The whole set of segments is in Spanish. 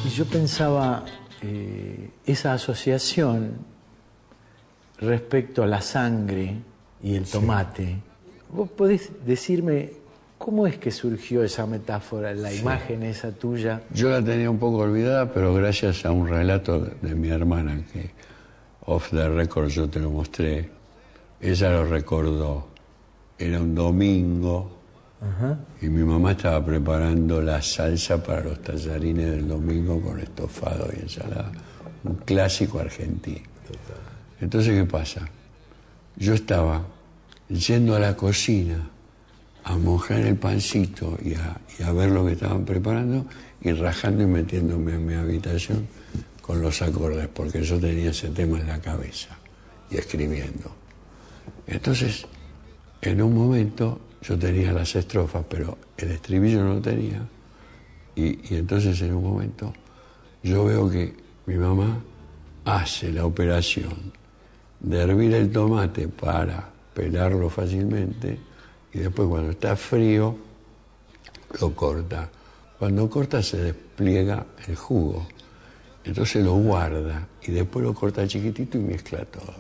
Y yo pensaba esa asociación respecto a la sangre y el tomate. ¿Vos podés decirme cómo es que surgió esa metáfora, la imagen esa tuya? Yo la tenía un poco olvidada, pero gracias a un relato de mi hermana, que off the record yo te lo mostré, ella lo recordó. Era un domingo y mi mamá estaba preparando la salsa para los tallarines del domingo con estofado y ensalada. Un clásico argentino. Entonces, ¿qué pasa? Yo estaba yendo a la cocina a mojar el pancito y a ver lo que estaban preparando y rajando y metiéndome en mi habitación con los acordes, porque yo tenía ese tema en la cabeza y escribiendo. Entonces, en un momento yo tenía las estrofas, pero el estribillo no lo tenía, y entonces en un momento yo veo que mi mamá hace la operación de hervir el tomate para pelarlo fácilmente y después cuando está frío lo corta. Cuando corta se despliega el jugo, entonces lo guarda y después lo corta chiquitito y mezcla todo.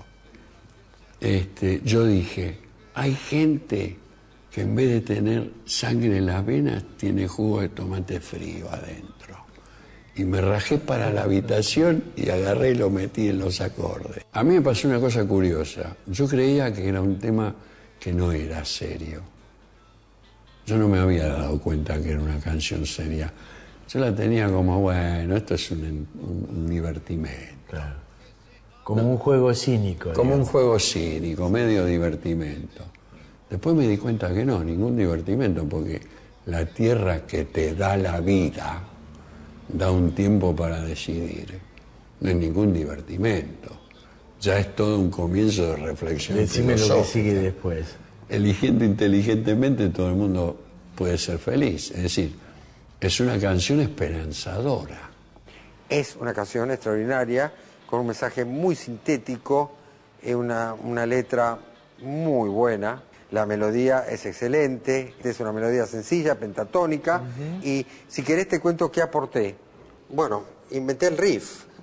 Yo dije, hay gente que en vez de tener sangre en las venas tiene jugo de tomate frío adentro. Y me rajé para la habitación y agarré y lo metí en los acordes. A mí me pasó una cosa curiosa. Yo creía que era un tema que no era serio. Yo no me había dado cuenta que era una canción seria. Yo la tenía como, bueno, esto es un divertimento. Claro. Como un juego cínico. Como un juego cínico, medio divertimento. Después me di cuenta que no, ningún divertimento, porque la tierra que te da la vida da un tiempo para decidir. No es ningún divertimento. Ya es todo un comienzo de reflexión filosófica. Decime lo que sigue después. Eligiendo inteligentemente todo el mundo puede ser feliz. Es decir, es una canción esperanzadora. Es una canción extraordinaria, con un mensaje muy sintético, una letra muy buena. La melodía es excelente, es una melodía sencilla, pentatónica, y si querés te cuento qué aporté. Bueno, inventé el riff.